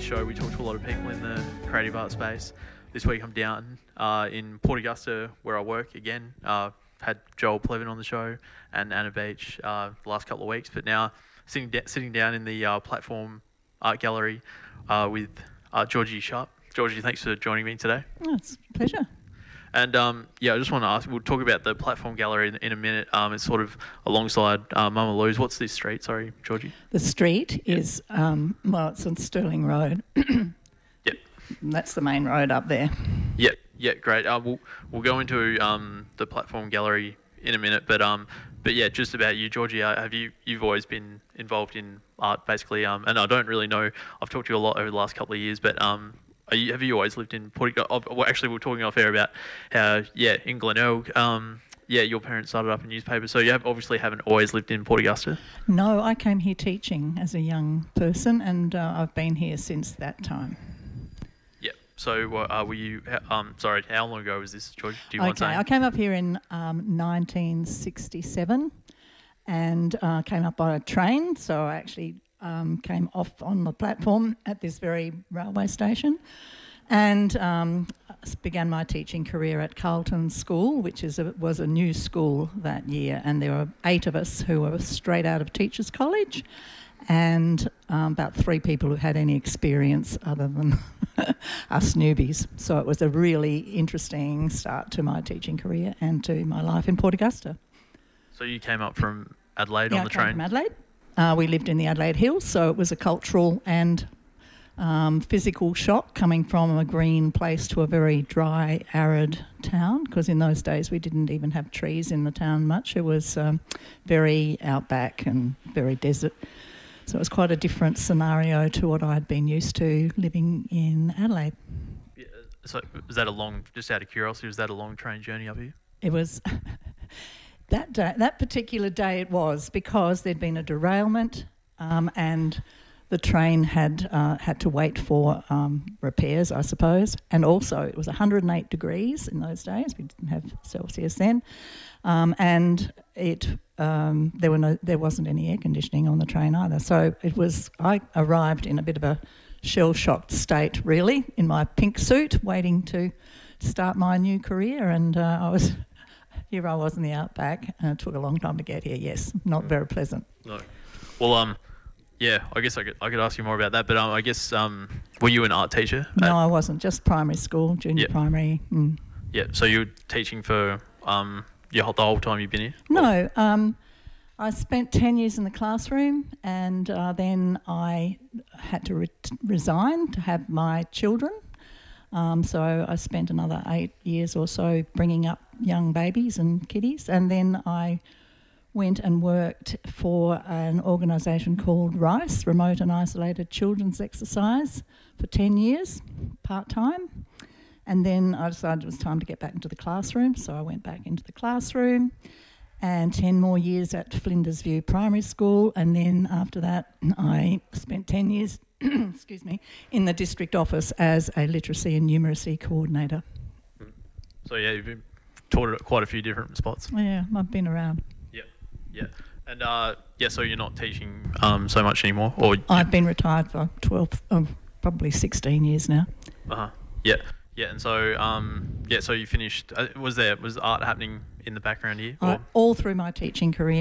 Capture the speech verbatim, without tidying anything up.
show, we talk to a lot of people in the creative art space. This week I'm down uh, in Port Augusta where I work again. Uh, had Joel Plevin on the show and Anna Beach uh, the last couple of weeks, but now sitting, da- sitting down in the uh, Platform Art Gallery uh, with uh, Georgie Sharp. Georgie, thanks for joining me today. Oh, it's a pleasure. And um, yeah, I just want to ask, we'll talk about the Platform Gallery in, in a minute. Um, it's sort of alongside uh, Mama Lou's. What's this street? Sorry, Georgie. The street yep. is, um, well, it's on Stirling Road. Yep. That's the main road up there. Yep, yeah, great. Uh, we'll we'll go into um, the Platform Gallery in a minute, but um, but yeah, just about you, Georgie. Uh, have you you've always been involved in art, basically? Um, and I don't really know. I've talked to you a lot over the last couple of years, but um. Are you, have you always lived in Port Augusta? Oh, well, actually, we were talking off air about how, yeah, in Glenelg, um, yeah, your parents started up a newspaper, so you have obviously haven't always lived in Port Augusta. No, I came here teaching as a young person, and uh, I've been here since that time. Yeah. So, uh, were you? Um, sorry, how long ago was this, George? Do you mind saying? Okay, I came up here in um, nineteen sixty-seven, and uh, came up by a train. So I actually. Um, came off on the platform at this very railway station and um, began my teaching career at Carlton School, which is a, was a new school that year, and there were eight of us who were straight out of Teachers College and um, about three people who had any experience other than us newbies. So it was a really interesting start to my teaching career and to my life in Port Augusta. So you came up from Adelaide yeah, on the I came train? from Adelaide. Uh, we lived in the Adelaide Hills, so it was a cultural and um, physical shock coming from a green place to a very dry, arid town, because in those days we didn't even have trees in the town much. It was um, very outback and very desert. So it was quite a different scenario to what I'd been used to living in Adelaide. Yeah, so was that a long, just out of curiosity, was that a long train journey up here? It was... That day, that particular day it was, because there'd been a derailment um, and the train had uh, had to wait for um, repairs, I suppose. And also it was one hundred eight degrees in those days. We didn't have Celsius then. Um, and it um, there were no there wasn't any air conditioning on the train either. So it was I arrived in a bit of a shell-shocked state, really, in my pink suit, waiting to start my new career. And uh, I was... Here I was in the outback, and it took a long time to get here. Yes, not very pleasant. No. Well, um, yeah, I guess I could I could ask you more about that, but um, I guess um, were you an art teacher? No, I wasn't. Just primary school, junior yep. primary. Mm. Yeah. So you were teaching for um, your whole, the whole time you've been here? No, um, I spent ten years in the classroom, and uh, then I had to re- resign to have my children. Um, so I spent another eight years or so bringing up young babies and kiddies, and then I went and worked for an organisation called RICE, Remote and Isolated Children's Exercise, for ten years, part-time. And then I decided it was time to get back into the classroom, so I went back into the classroom, and ten more years at Flinders View Primary School, and then after that I spent ten years excuse me, in the district office as a literacy and numeracy coordinator. So yeah, you've been taught at quite a few different spots. Yeah, I've been around. Yeah, yeah. And uh, yeah, so you're not teaching um, so much anymore? Or I've been retired for twelve, oh, probably sixteen years now. Uh-huh, yeah. Yeah, and so um, yeah, so you finished, uh, was there, was art happening in the background here? I, all through my teaching career.